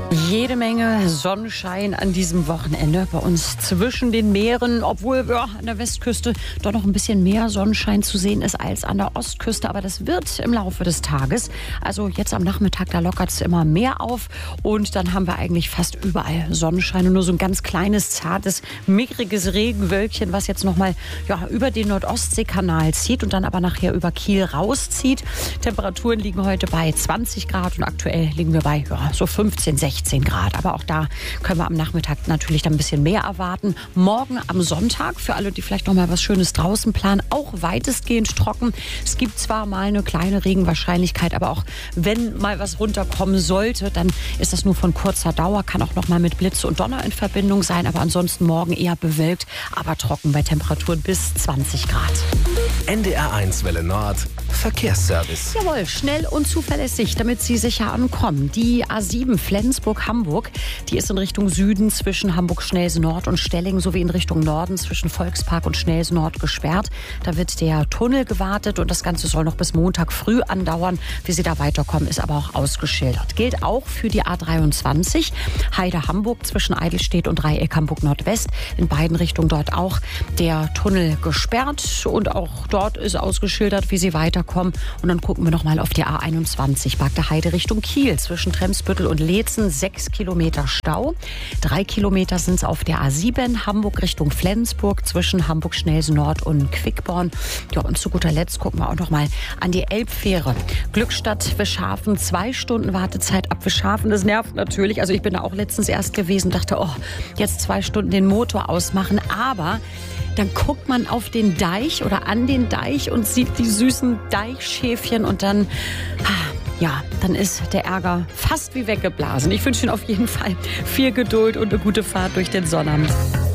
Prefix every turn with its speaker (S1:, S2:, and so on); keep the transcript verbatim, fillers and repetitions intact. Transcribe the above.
S1: Jede Menge Sonnenschein an diesem Wochenende bei uns zwischen den Meeren, obwohl ja, an der Westküste doch noch ein bisschen mehr Sonnenschein zu sehen ist als an der Ostküste. Aber das wird im Laufe des Tages. Also jetzt am Nachmittag, da lockert es immer mehr auf und dann haben wir eigentlich fast überall Sonnenschein und nur so ein ganz kleines, zartes, mickriges Regenwölkchen, was jetzt noch mal ja, über den Nordostseekanal zieht und dann aber nachher über Kiel rauszieht. Temperaturen liegen heute bei zwanzig Grad und aktuell liegen wir bei ja, so fünfzehn, sechzehn Grad. Aber auch da können wir am Nachmittag natürlich dann ein bisschen mehr erwarten. Morgen am Sonntag, für alle, die vielleicht noch mal was Schönes draußen planen, auch weitestgehend trocken. Es gibt zwar mal eine kleine Regenwahrscheinlichkeit, aber auch wenn mal was runterkommen sollte, dann ist das nur von kurzer Dauer, kann auch noch mal mit Blitz und Donner in Verbindung sein. Aber ansonsten morgen eher bewölkt, aber trocken bei Temperaturen bis zwanzig Grad.
S2: N D R eins Welle Nord Verkehrsservice.
S1: Jawohl, schnell und zuverlässig, damit Sie sicher ankommen. Die A sieben Flensburg-Hamburg, die ist in Richtung Süden zwischen Hamburg-Schnelsen-Nord und Stellingen sowie in Richtung Norden zwischen Volkspark und Schnelsen-Nord gesperrt. Da wird der Tunnel gewartet und das Ganze soll noch bis Montag früh andauern. Wie Sie da weiterkommen, ist aber auch ausgeschildert. Gilt auch für die A dreiundzwanzig, Heide-Hamburg zwischen Eidelstedt und Dreieck Hamburg-Nordwest. In beiden Richtungen dort auch der Tunnel gesperrt und auch dort ist ausgeschildert, wie Sie weiterkommen. Und dann gucken wir noch mal auf die A einundzwanzig, Bagde Heide Richtung Kiel zwischen Tremsbüttel und Leetzen, sechs Kilometer Stau. Drei Kilometer sind es auf der A sieben, Hamburg Richtung Flensburg zwischen Hamburg-Schnelsen-Nord und Quickborn. Ja, und zu guter Letzt gucken wir auch noch mal an die Elbfähre. Glückstadt Wischhafen, zwei Stunden Wartezeit ab Wischhafen. Das nervt natürlich. Also ich bin da auch letztens erst gewesen, dachte, oh, jetzt zwei Stunden den Motor ausmachen. Aber dann guckt man auf den Deich oder an den Deich und sieht die süßen Deichschäfchen und dann, ja, dann ist der Ärger fast wie weggeblasen. Ich wünsche Ihnen auf jeden Fall viel Geduld und eine gute Fahrt durch den Sonnabend.